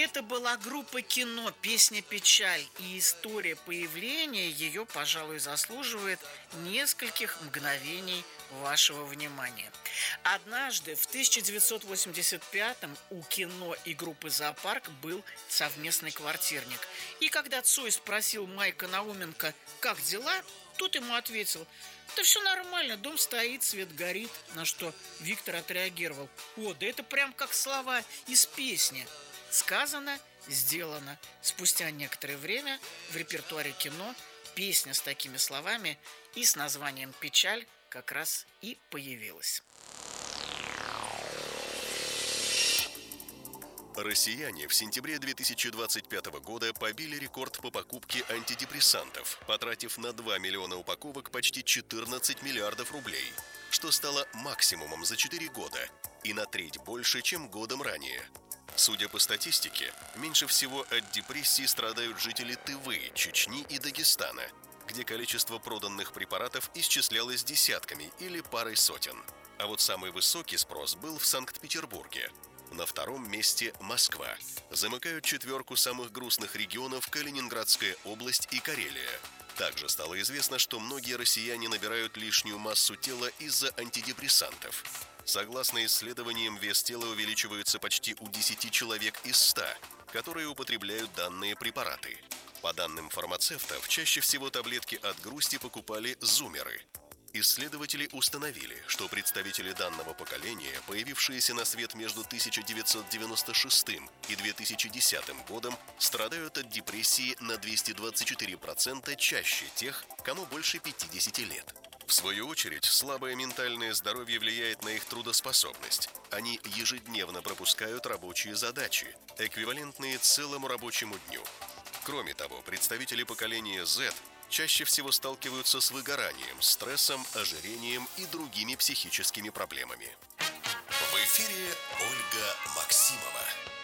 Это была группа «Кино», песня «Печаль», и история появления ее, пожалуй, заслуживает нескольких мгновений вашего внимания. Однажды в 1985-м у «Кино» и группы «Зоопарк» был совместный квартирник. И когда Цой спросил Майка Науменко, как дела, тот ему ответил: да все нормально, дом стоит, свет горит. На что Виктор отреагировал: о, да это прям как слова из песни. Сказано, сделано. Спустя некоторое время в репертуаре «Кино» песня с такими словами и с названием «Печаль» как раз и появилась. Россияне в сентябре 2025 года побили рекорд по покупке антидепрессантов, потратив на 2 миллиона упаковок почти 14 миллиардов рублей, что стало максимумом за 4 года и на треть больше, чем годом ранее. Судя по статистике, меньше всего от депрессии страдают жители Тывы, Чечни и Дагестана, где количество проданных препаратов исчислялось десятками или парой сотен. А вот самый высокий спрос был в Санкт-Петербурге. На втором месте Москва. Замыкают четверку самых грустных регионов Калининградская область и Карелия. Также стало известно, что многие россияне набирают лишнюю массу тела из-за антидепрессантов. Согласно исследованиям, вес тела увеличивается почти у 10 человек из 100, которые употребляют данные препараты. По данным фармацевтов, чаще всего таблетки от грусти покупали зумеры. Исследователи установили, что представители данного поколения, появившиеся на свет между 1996 и 2010 годом, страдают от депрессии на 224% чаще тех, кому больше 50 лет. В свою очередь, слабое ментальное здоровье влияет на их трудоспособность. Они ежедневно пропускают рабочие задачи, эквивалентные целому рабочему дню. Кроме того, представители поколения Z чаще всего сталкиваются с выгоранием, стрессом, ожирением и другими психическими проблемами. В эфире Ольга Максимова.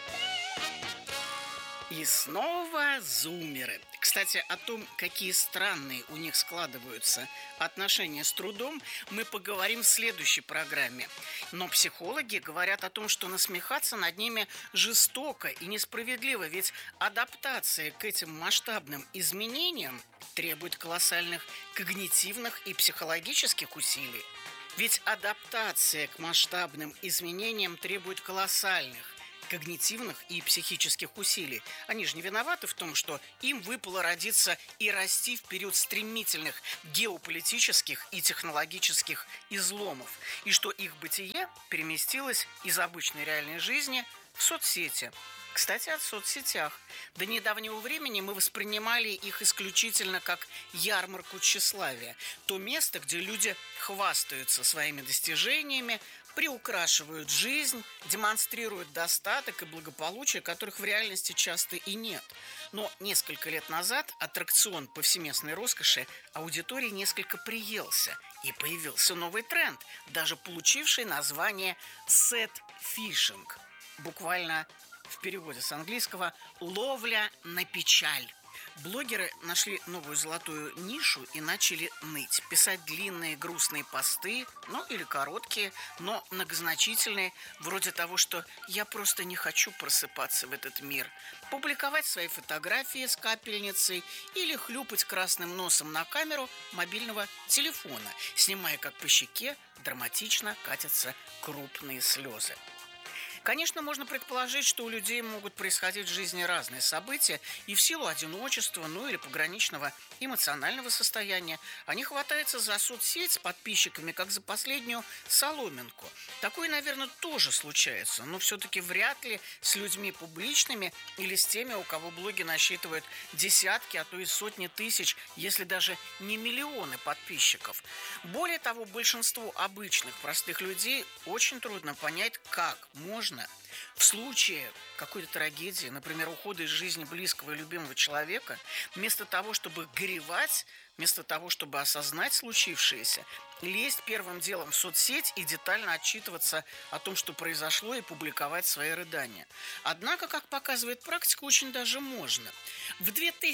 И снова зумеры. Кстати, о том, какие странные у них складываются отношения с трудом, мы поговорим в следующей программе. Но психологи говорят о том, что насмехаться над ними жестоко и несправедливо, ведь адаптация к этим масштабным изменениям требует колоссальных когнитивных и психологических усилий. Ведь адаптация к масштабным изменениям требует колоссальных когнитивных и психических усилий. Они же не виноваты в том, что им выпало родиться и расти в период стремительных геополитических и технологических изломов, и что их бытие переместилось из обычной реальной жизни в соцсети. Кстати, о соцсетях. До недавнего времени мы воспринимали их исключительно как ярмарку тщеславия. То место, где люди хвастаются своими достижениями, приукрашивают жизнь, демонстрируют достаток и благополучие, которых в реальности часто и нет. Но несколько лет назад аттракцион повсеместной роскоши аудитории несколько приелся, и появился новый тренд, даже получивший название «сет-фишинг». Буквально в переводе с английского «ловля на печаль». Блогеры нашли новую золотую нишу и начали ныть, писать длинные грустные посты, ну или короткие, но многозначительные, вроде того, что «я просто не хочу просыпаться в этот мир», публиковать свои фотографии с капельницей или хлюпать красным носом на камеру мобильного телефона, снимая, как по щеке драматично катятся крупные слезы. Конечно, можно предположить, что у людей могут происходить в жизни разные события, и в силу одиночества, ну или пограничного эмоционального состояния они хватаются за соцсеть с подписчиками, как за последнюю соломинку. Такое, наверное, тоже случается, но все-таки вряд ли с людьми публичными или с теми, у кого блоги насчитывают десятки, а то и сотни тысяч, если даже не миллионы подписчиков. Более того, большинству обычных, простых людей очень трудно понять, как можно в случае какой-то трагедии, например, ухода из жизни близкого и любимого человека, вместо того, чтобы горевать, вместо того, чтобы осознать случившееся, лезть первым делом в соцсеть и детально отчитываться о том, что произошло, и публиковать свои рыдания. Однако, как показывает практика, очень даже можно. В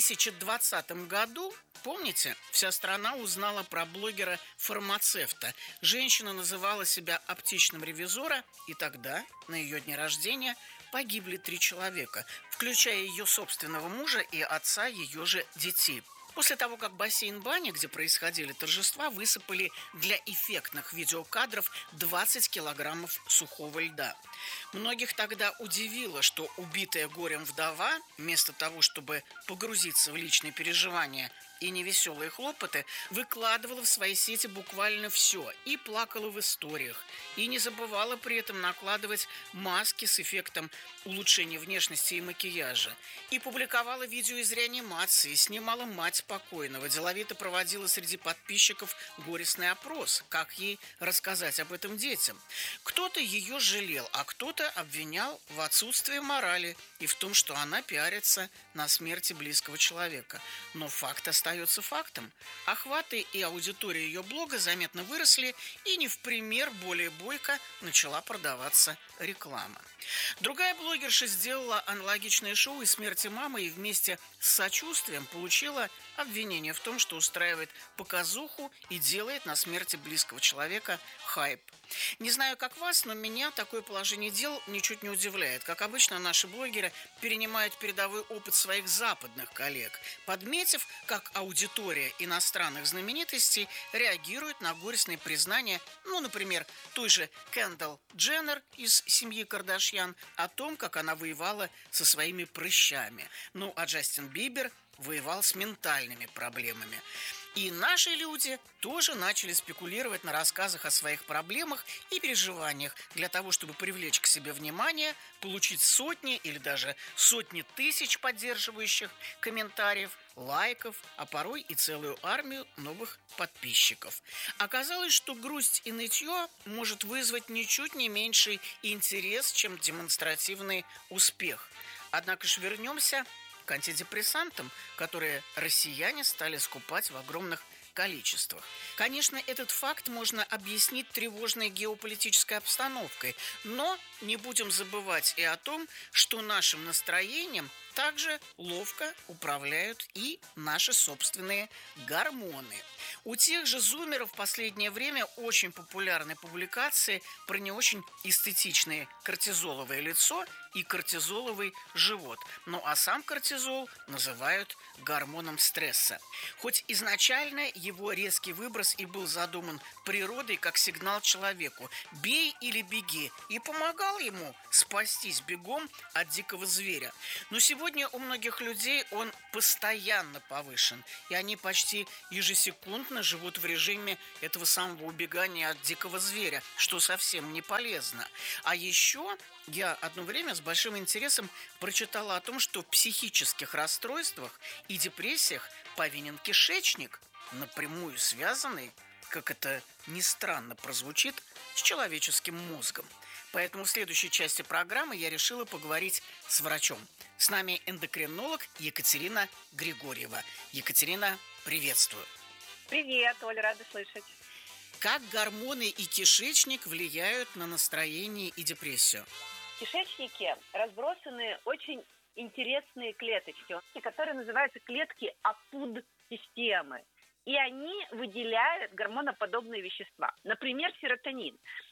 2020 году, помните, вся страна узнала про блогера-фармацевта. Женщина называла себя аптечным ревизором, и тогда, на ее дне рождения, погибли 3 человека, включая ее собственного мужа и отца ее же детей. После того, как бассейн бани, где происходили торжества, высыпали для эффектных видеокадров 20 килограммов сухого льда. Многих тогда удивило, что убитая горем вдова, вместо того, чтобы погрузиться в личные переживания и невеселые хлопоты, выкладывала в свои сети буквально все и плакала в историях, и не забывала при этом накладывать маски с эффектом улучшения внешности и макияжа, и публиковала видео из реанимации, снимала мать покойного, деловито проводила среди подписчиков горестный опрос, как ей рассказать об этом детям. Кто-то ее жалел, а кто-то обвинял в отсутствии морали и в том, что она пиарится на смерти близкого человека. Но факт остается фактом. Охваты и аудитория ее блога заметно выросли, и не в пример более бойко начала продаваться реклама. Другая блогерша сделала аналогичное шоу из смерти мамы и вместе с сочувствием получила обвинение в том, что устраивает показуху и делает на смерти близкого человека хайп. Не знаю, как вас, но меня такое положение дел ничуть не удивляет. Как обычно, наши блогеры перенимают передовой опыт своих западных коллег, подметив, как аудитория иностранных знаменитостей реагирует на горестные признания, например, той же Кендалл Дженнер из семьи Кардашьян о том, как она воевала со своими прыщами. А Джастин Бибер воевал с ментальными проблемами. И наши люди тоже начали спекулировать на рассказах о своих проблемах и переживаниях для того, чтобы привлечь к себе внимание, получить сотни или даже сотни тысяч поддерживающих комментариев, лайков, а порой и целую армию новых подписчиков. Оказалось, что грусть и нытье может вызвать ничуть не меньший интерес, чем демонстративный успех. Однако же вернемся к антидепрессантам, которые россияне стали скупать в огромных количествах. Конечно, этот факт можно объяснить тревожной геополитической обстановкой, но не будем забывать и о том, что нашим настроением также ловко управляют и наши собственные гормоны. У тех же зумеров в последнее время очень популярны публикации про не очень эстетичное кортизоловое лицо и кортизоловый живот. А сам кортизол называют гормоном стресса. Хоть изначально его резкий выброс и был задуман природой как сигнал человеку «бей или беги», и помогал ему спастись бегом от дикого зверя. Но сегодня у многих людей он постоянно повышен, и они почти ежесекундно живут в режиме этого самого убегания от дикого зверя, что совсем не полезно. А еще я одно время с большим интересом прочитала о том, что в психических расстройствах и депрессиях повинен кишечник, напрямую связанный, как это ни странно прозвучит, с человеческим мозгом. Поэтому в следующей части программы я решила поговорить с врачом. С нами эндокринолог Екатерина Григорьева. Екатерина, приветствую. Привет, Оля, рада слышать. Как гормоны и кишечник влияют на настроение и депрессию? В кишечнике разбросаны очень интересные клеточки, которые называются клетки АПУД-системы. И они выделяют гормоноподобные вещества. Например, серотонин.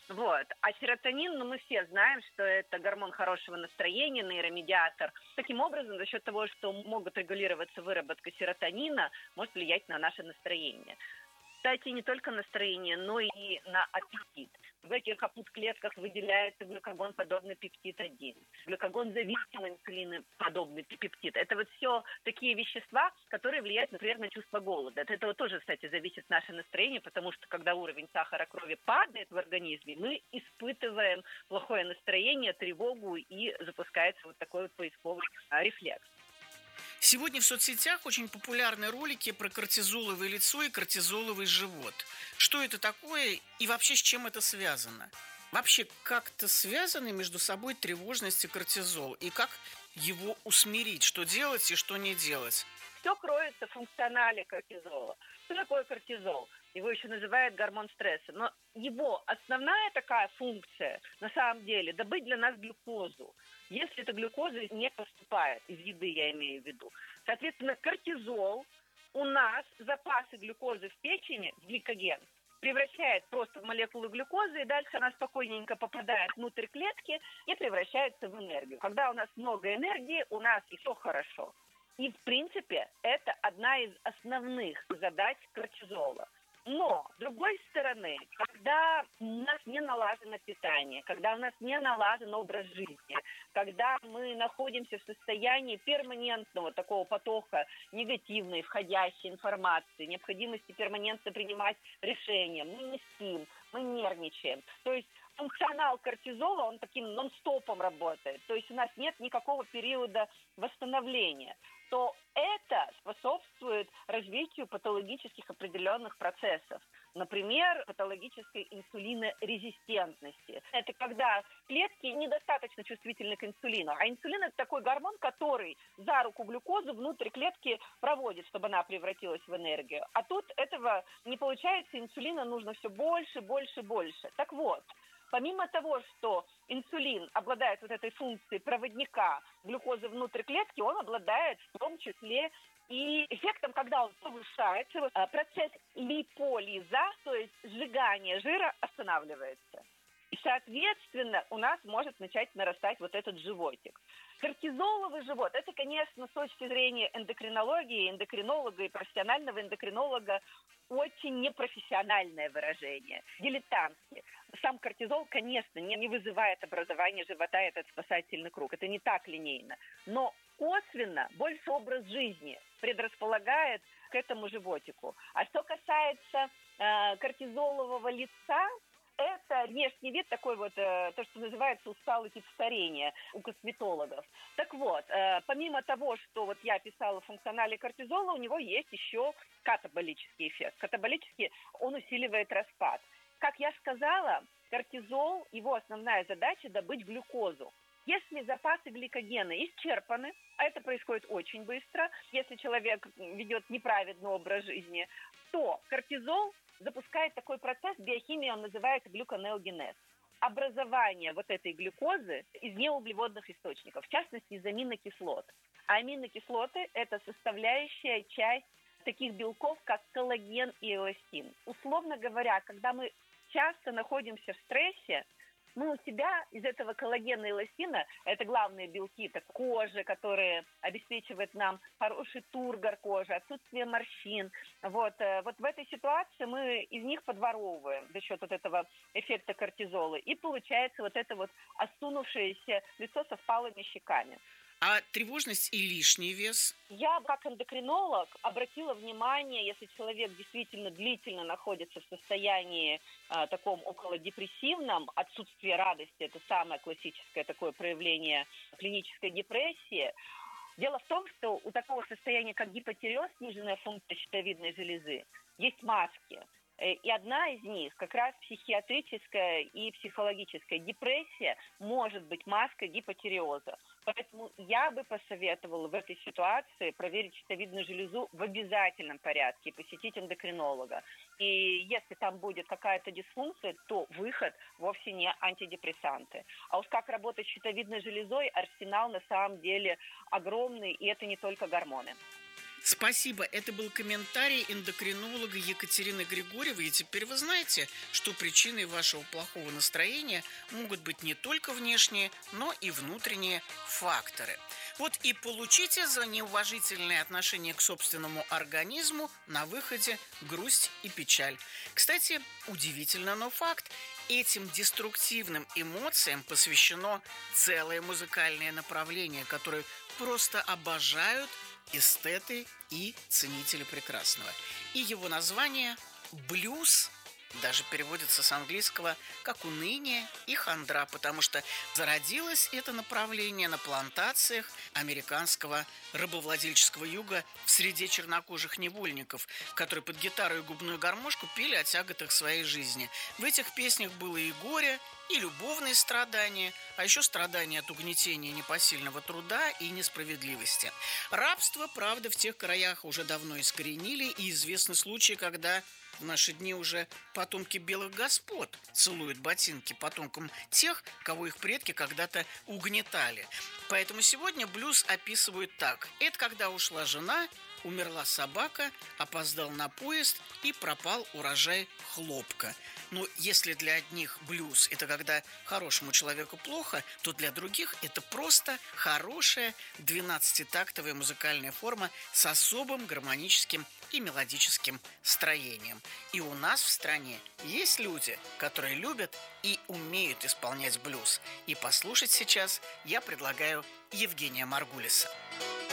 А серотонин, мы все знаем, что это гормон хорошего настроения, нейромедиатор. Таким образом, за счет того, что могут регулироваться выработка серотонина, может влиять на наше настроение. Кстати, не только настроение, но и на аппетит. В этих АПУД-клетках выделяется глюкагон-подобный пептид-1, глюкагон-зависимый инсулиноподобный пептид. Это все такие вещества, которые влияют, например, на чувство голода. От этого тоже, кстати, зависит наше настроение, потому что когда уровень сахара крови падает в организме, мы испытываем плохое настроение, тревогу, и запускается такой поисковый рефлекс. Сегодня в соцсетях очень популярны ролики про кортизоловое лицо и кортизоловый живот. Что это такое и вообще с чем это связано? Вообще как-то связаны между собой тревожность и кортизол? И как его усмирить? Что делать и что не делать? Все кроется в функционале кортизола. Что такое кортизол? Его еще называют гормон стресса. Но его основная такая функция, на самом деле, добыть для нас глюкозу. Если эта глюкоза не поступает, из еды я имею в виду. Соответственно, кортизол, у нас запасы глюкозы в печени, гликоген, превращает просто в молекулы глюкозы, и дальше она спокойненько попадает внутрь клетки и превращается в энергию. Когда у нас много энергии, у нас все хорошо. И, в принципе, это одна из основных задач кортизола. Но, с другой стороны, когда у нас не налажено питание, когда у нас не налажен образ жизни, когда мы находимся в состоянии перманентного такого потока негативной, входящей информации, необходимости перманентно принимать решения, мы не спим, мы нервничаем. То есть функционал кортизола, он таким нон-стопом работает. То есть у нас нет никакого периода восстановления. То это способствует развитию патологических определенных процессов. Например, патологической инсулинорезистентности. Это когда клетки недостаточно чувствительны к инсулину. А инсулин – это такой гормон, который за руку глюкозу внутрь клетки проводит, чтобы она превратилась в энергию. А тут этого не получается, инсулина нужно все больше, больше, больше. Так вот, помимо того, что инсулин обладает вот этой функцией проводника глюкозы внутрь клетки, он обладает в том числе и эффектом, когда он повышается, процесс липолиза, то есть сжигание жира, останавливается. И, соответственно, у нас может начать нарастать вот этот животик. Кортизоловый живот – это, конечно, с точки зрения эндокринологии, эндокринолога и профессионального эндокринолога очень непрофессиональное выражение, дилетантски. Сам кортизол, конечно, не вызывает образования живота, этот спасательный круг. Это не так линейно. Но косвенно больше образ жизни предрасполагает к этому животику. А что касается кортизолового лица, это внешний вид такой вот, то, что называется усталый тип старения у косметологов. Так вот, помимо того, что вот я писала в функционале кортизола, у него есть еще катаболический эффект. Катаболический, он усиливает распад. Как я сказала, кортизол, его основная задача – добыть глюкозу. Если запасы гликогена исчерпаны, а это происходит очень быстро, если человек ведет неправедный образ жизни, то кортизол запускает такой процесс, биохимия он называется глюконеогенез. Образование вот этой глюкозы из неуглеводных источников, в частности из аминокислот. А аминокислоты – это составляющая часть таких белков, как коллаген и эластин. Условно говоря, когда мы часто находимся в стрессе, мы у себя из этого коллагена и эластина, это главные белки, это кожа, которые обеспечивают нам хороший тургор кожи, отсутствие морщин. Вот в этой ситуации мы из них подворовываем за счет вот этого эффекта кортизола. И получается вот это вот осунувшееся лицо со впалыми щеками. А тревожность и лишний вес? Я, как эндокринолог, обратила внимание, если человек действительно длительно находится в состоянии таком околодепрессивном, отсутствие радости – это самое классическое такое проявление клинической депрессии. Дело в том, что у такого состояния, как гипотиреоз, сниженная функция щитовидной железы, есть маски. И одна из них, как раз психиатрическая и психологическая депрессия, может быть маской гипотиреоза. Поэтому я бы посоветовала в этой ситуации проверить щитовидную железу в обязательном порядке, посетить эндокринолога. И если там будет какая-то дисфункция, то выход вовсе не антидепрессанты. А уж как работать с щитовидной железой, арсенал на самом деле огромный, и это не только гормоны. Спасибо. Это был комментарий эндокринолога Екатерины Григорьевой. И теперь вы знаете, что причиной вашего плохого настроения могут быть не только внешние, но и внутренние факторы. Вот и получите за неуважительное отношение к собственному организму на выходе грусть и печаль. Кстати, удивительно, но факт. Этим деструктивным эмоциям посвящено целое музыкальное направление, которое просто обожают эстеты и ценители прекрасного. И его название «блюз» даже переводится с английского как «уныние» и «хандра», потому что зародилось это направление на плантациях американского рабовладельческого юга в среде чернокожих невольников, которые под гитару и губную гармошку пели о тяготах своей жизни. В этих песнях было и горе, и любовные страдания, а еще страдания от угнетения непосильного труда и несправедливости. Рабство, правда, в тех краях уже давно искоренили, и известны случаи, когда в наши дни уже потомки белых господ целуют ботинки потомкам тех, кого их предки когда-то угнетали. Поэтому сегодня блюз описывают так. Это когда ушла жена, умерла собака, опоздал на поезд и пропал урожай хлопка. Но если для одних блюз – это когда хорошему человеку плохо, то для других это просто хорошая 12-тактовая музыкальная форма с особым гармоническим и мелодическим строением. И у нас в стране есть люди, которые любят и умеют исполнять блюз. И послушать сейчас я предлагаю Евгения Маргулиса.